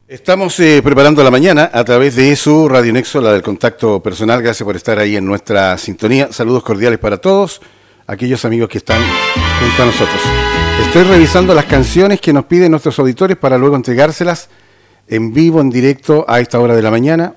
Estamos preparando la mañana a través de su Radio Nexo, la del contacto personal. Gracias por estar ahí en nuestra sintonía. Saludos cordiales para todos aquellos amigos que están junto a nosotros. Estoy revisando las canciones que nos piden nuestros auditores para luego entregárselas en vivo, en directo, a esta hora de la mañana.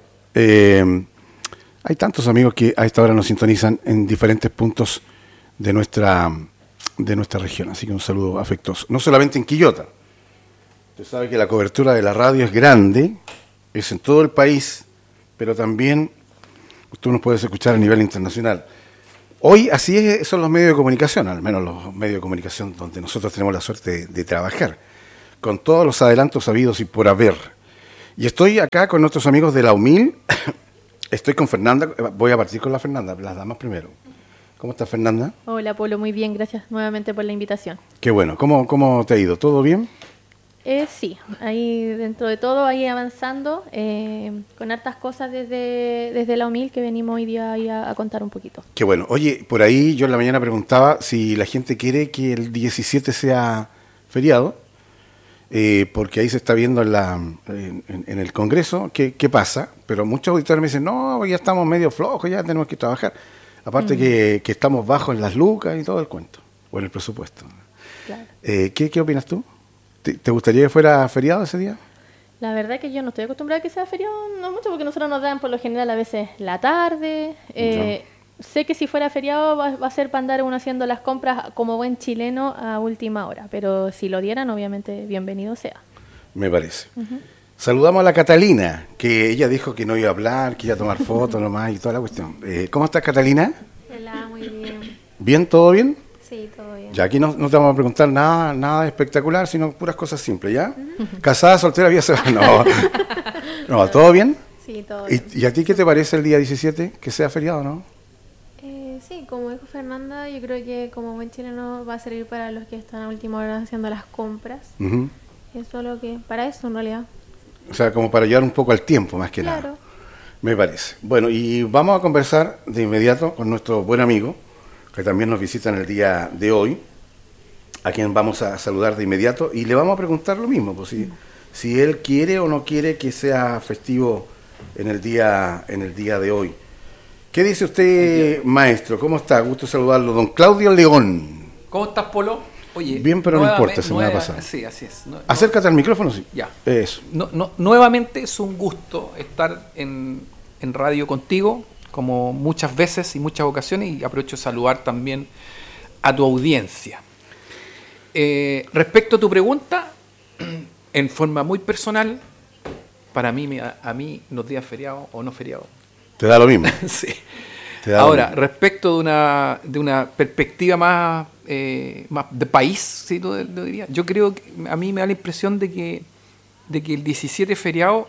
Hay tantos amigos que a esta hora nos sintonizan en diferentes puntos de nuestra región. Así que un saludo afectuoso. No solamente en Quillota. Usted sabe que la cobertura de la radio es grande, es en todo el país, pero también usted nos puede escuchar a nivel internacional. Hoy así son los medios de comunicación, al menos los medios de comunicación donde nosotros tenemos la suerte de trabajar, con todos los adelantos habidos y por haber. Y estoy acá con nuestros amigos de la UMIL, estoy con Fernanda, voy a partir con la Fernanda, las damas primero. ¿Cómo está Fernanda? Hola Polo, muy bien, gracias nuevamente por la invitación. Qué bueno, ¿cómo te ha ido? ¿Todo bien? Sí, ahí dentro de todo, ahí avanzando, con hartas cosas desde la UMIL que venimos hoy día ahí a contar un poquito. Qué bueno. Oye, por ahí yo en la mañana preguntaba si la gente quiere que el 17 sea feriado, porque ahí se está viendo en el Congreso qué pasa, pero muchos auditores me dicen, no, ya estamos medio flojos, ya tenemos que trabajar. Aparte que estamos bajos en las lucas y todo el cuento, o en el presupuesto. Claro. ¿Qué opinas tú? ¿Te gustaría que fuera feriado ese día? La verdad que yo no estoy acostumbrada a que sea feriado, no mucho, porque nosotros nos dan por lo general a veces la tarde. Sé que si fuera feriado va a ser para andar uno haciendo las compras como buen chileno a última hora, pero si lo dieran, obviamente, bienvenido sea. Me parece. Saludamos a la Catalina, que ella dijo que no iba a hablar, que iba a tomar fotos nomás y toda la cuestión. ¿Cómo estás, Catalina? Hola, muy bien. ¿Bien? ¿Todo bien? Sí, todo bien. Ya aquí no te vamos a preguntar nada espectacular, sino puras cosas simples, ¿ya? ¿Casada, soltera, vieja? No, ¿todo bien? Sí, todo bien. ¿Y a ti qué te parece el día 17? ¿Que sea feriado, no? Sí, como dijo Fernanda, yo creo que como buen chileno va a servir para los que están a última hora haciendo las compras. Eso es lo que, para eso en realidad. O sea, como para llevar un poco al tiempo, más que nada. Me parece. Bueno, y vamos a conversar de inmediato con nuestro buen amigo, que también nos visita en el día de hoy, a quien vamos a saludar de inmediato, y le vamos a preguntar lo mismo, pues si él quiere o no quiere que sea festivo en el día de hoy. ¿Qué dice usted, maestro? ¿Cómo está? Gusto saludarlo. Don Claudio León. ¿Cómo estás, Polo? Oye, bien, pero no importa, se me va a pasar. Sí, así es. Acércate al micrófono, sí. Ya. Eso. Nuevamente es un gusto estar en radio contigo, como muchas veces y muchas ocasiones, y aprovecho de saludar también a tu audiencia. Respecto a tu pregunta, en forma muy personal, para mí, a mí los días feriados o no feriados. ¿Te da lo mismo? Sí. Ahora, respecto de una perspectiva más de país, ¿sí? Lo diría. Yo creo que a mí me da la impresión de que el 17 feriado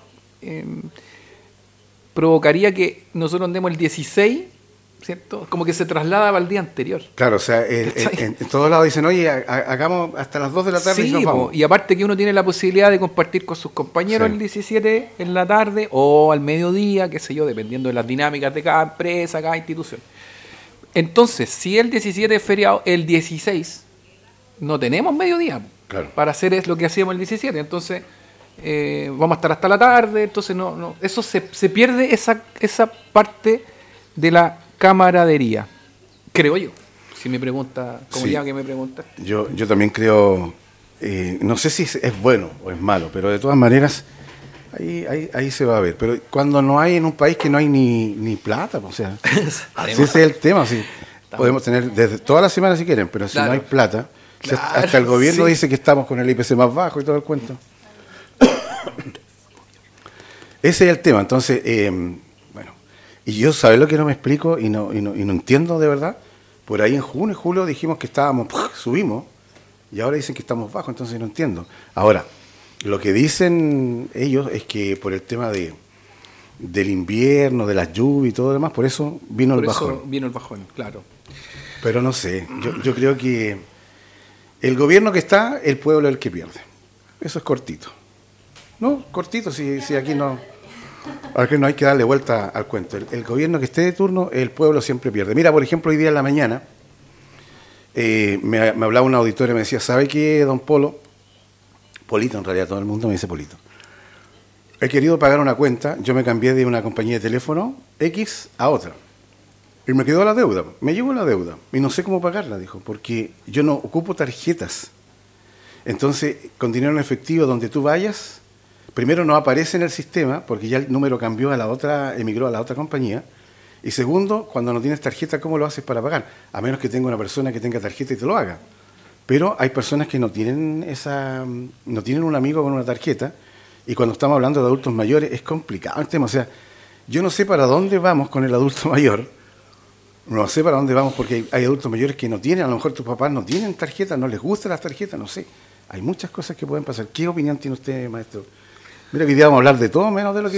provocaría que nosotros andemos el 16, ¿cierto? Como que se trasladaba al día anterior. Claro, o sea, en todos lados dicen, oye, hagamos hasta las 2 de la tarde y nos vamos. Y aparte que uno tiene la posibilidad de compartir con sus compañeros el 17 en la tarde o al mediodía, qué sé yo, dependiendo de las dinámicas de cada empresa, cada institución. Entonces, si el 17 es feriado, el 16 no tenemos mediodía para hacer lo que hacíamos el 17. Entonces, vamos a estar hasta la tarde, entonces eso se pierde esa parte de la camaradería, creo yo. Si me pregunta, como ya que me preguntaste. Yo también creo, no sé si es bueno o es malo, pero de todas maneras ahí se va a ver. Pero cuando no hay en un país que no hay ni plata, o sea, ese es el tema. Sí. Podemos tener desde toda la semana si quieren, pero si no hay plata, hasta el gobierno dice que estamos con el IPC más bajo y todo el cuento. Ese es el tema. Entonces, bueno, y yo, ¿sabes lo que no me explico y no entiendo de verdad? Por ahí en junio y julio dijimos que subimos, y ahora dicen que estamos bajos, entonces no entiendo. Ahora, lo que dicen ellos es que por el tema del invierno, de las lluvias y todo lo demás, por eso vino el bajón. Vino el bajón, claro. Pero no sé, yo creo que el gobierno que está, el pueblo es el que pierde. Eso es cortito. No, cortito, si aquí no hay que darle vuelta al cuento. El gobierno que esté de turno, el pueblo siempre pierde. Mira, por ejemplo, hoy día en la mañana me hablaba una auditora y me decía, ¿sabe qué, don Polito, en realidad todo el mundo me dice Polito, he querido pagar una cuenta, yo me cambié de una compañía de teléfono X a otra. Y me quedó la deuda, me llegó la deuda. Y no sé cómo pagarla, dijo, porque yo no ocupo tarjetas. Entonces, con dinero en efectivo, donde tú vayas, primero no aparece en el sistema, porque ya el número cambió a la otra, emigró a la otra compañía. Y segundo, cuando no tienes tarjeta, ¿cómo lo haces para pagar? A menos que tenga una persona que tenga tarjeta y te lo haga. Pero hay personas que no tienen un amigo con una tarjeta, y cuando estamos hablando de adultos mayores es complicado el tema. O sea, yo no sé para dónde vamos con el adulto mayor, no sé para dónde vamos porque hay adultos mayores que no tienen, a lo mejor tus papás no tienen tarjeta, no les gustan las tarjetas, no sé. Hay muchas cosas que pueden pasar. ¿Qué opinión tiene usted, maestro? Mira, que hoy día vamos a hablar de todo menos de lo que